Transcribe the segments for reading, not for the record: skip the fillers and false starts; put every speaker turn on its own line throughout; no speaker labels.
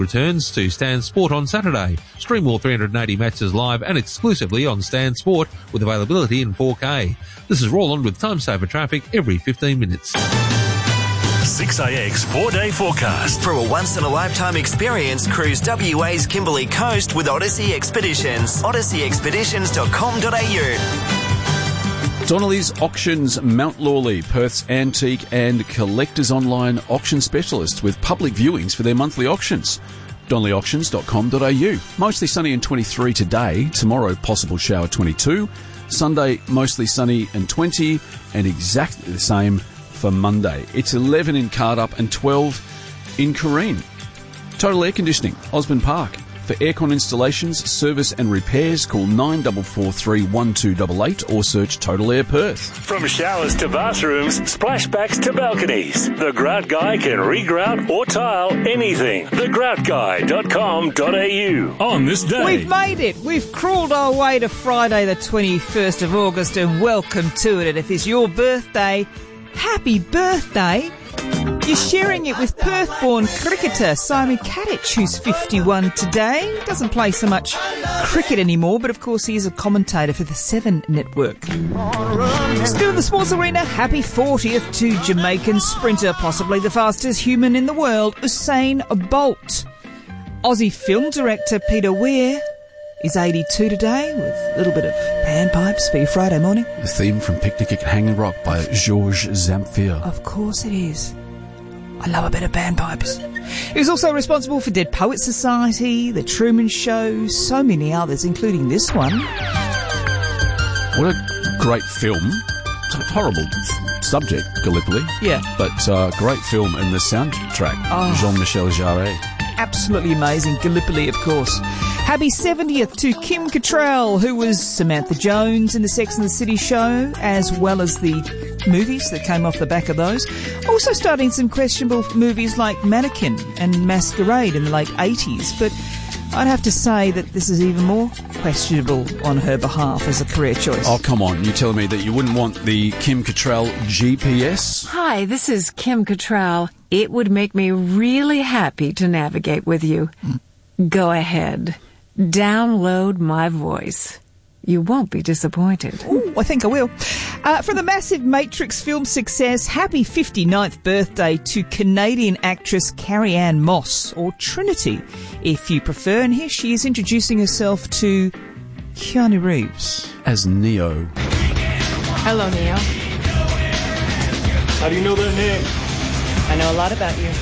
returns to Stan Sport on Saturday. Stream all 380 matches live and exclusively on Stan Sport with availability in 4K. This is Roland with Time Saver Traffic every 15 minutes.
6AX 4-day forecast.
For a once-in-a-lifetime experience, cruise WA's Kimberley Coast with Odyssey Expeditions. odysseyexpeditions.com.au.
Donnelly's Auctions Mount Lawley, Perth's antique and collectors online auction specialist with public viewings for their monthly auctions. donnellyauctions.com.au. Mostly sunny and 23 today. Tomorrow, possible shower 22. Sunday, mostly sunny and 20. And exactly the same for Monday. It's 11 in Cardup and 12 in Careen. Total Air Conditioning, Osborne Park. For aircon installations, service and repairs, call 9443 1288 or search Total Air Perth.
From showers to bathrooms, splashbacks to balconies, the Grout Guy can regrout or tile anything. thegroutguy.com.au. On this day,
we've made it. We've crawled our way to Friday the 21st of August and welcome to it. And if it's your birthday, happy birthday. You're sharing it with Perth-born cricketer Simon Katich, who's 51 today. Doesn't play so much cricket anymore, but of course he is a commentator for the Seven Network. Still in the sports arena, happy 40th to Jamaican sprinter, possibly the fastest human in the world, Usain Bolt. Aussie film director Peter Weir is 82 today, with a little bit of panpipes for your Friday morning.
The theme from Picnic at Hanging Rock by Georges Zamfir.
Of course it is. I love a bit of panpipes. He was also responsible for Dead Poets Society, The Truman Show, so many others, including this one.
What a great film. It's a horrible subject, Gallipoli.
Yeah.
But great film, and the soundtrack, Jean-Michel Jarre.
Absolutely amazing. Gallipoli, of course. Happy 70th to Kim Cattrall, who was Samantha Jones in the Sex and the City show, as well as the movies that came off the back of those. Also starting some questionable movies like Mannequin and Masquerade in the late 80s, but I'd have to say that this is even more questionable on her behalf as a career choice.
Oh, come on. You're telling me that you wouldn't want the Kim Cattrall GPS?
Hi, this is Kim Cattrall. It would make me really happy to navigate with you. Go ahead. Download my voice. You won't be disappointed.
Ooh, I think I will. For the massive Matrix film success, happy 59th birthday to Canadian actress Carrie-Anne Moss, or Trinity, if you prefer. And here she is introducing herself to Keanu Reeves
as Neo.
Hello, Neo.
How do you know their name?
I know a lot about you.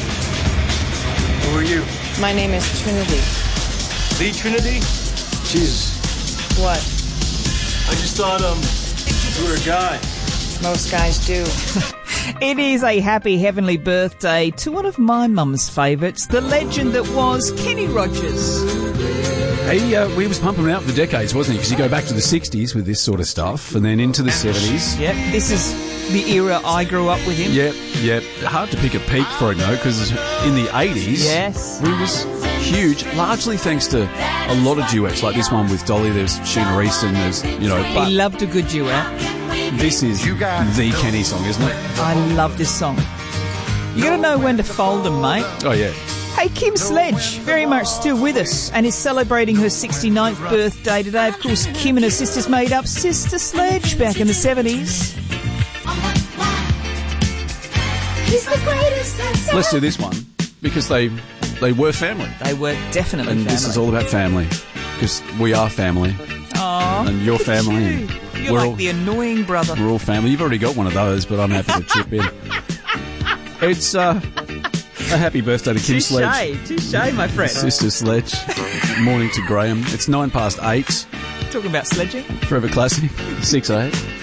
Who are you?
My name is Trinity.
The Trinity? Jesus.
What?
I just thought, you were a guy.
Most guys do.
It is a happy heavenly birthday to one of my mum's favourites, the legend that was Kenny Rogers.
He was pumping out for decades, wasn't he? Because you go back to the 60s with this sort of stuff, and then into the 70s.
Yep, this is the era I grew up with him.
Yep. Hard to pick a peak for him, though, because in the 80s,
yes,
he was huge, largely thanks to a lot of duets, like this one with Dolly. There's Sheena Easton, there's, you know...
He loved a good duet.
This is the Kenny song, isn't it?
I love this song. You got to know when to fold them, mate.
Oh, yeah.
Hey, Kim Sledge, very much still with us and is celebrating her 69th birthday today. Of course, Kim and her sisters made up Sister Sledge back in the 70s.
Let's do this one, because they were family.
They were definitely
and
family.
This is all about family, because we are family.
Aww,
and your family.
You're like the annoying brother.
We're all family. You've already got one of those, but I'm happy to chip in. It's a happy birthday to Kim Sledge.
Touche, my friend.
Sister Sledge. Morning to Graham. It's 8:09.
Talking about sledging.
Forever Classic. 6:08.